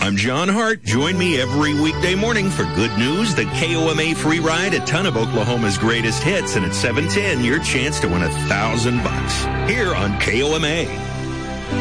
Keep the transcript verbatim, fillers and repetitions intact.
I'm John Hart. Join me every weekday morning for good news, the K O M A free ride, a ton of Oklahoma's greatest hits, and at seven ten, your chance to win a thousand bucks here on K O M A.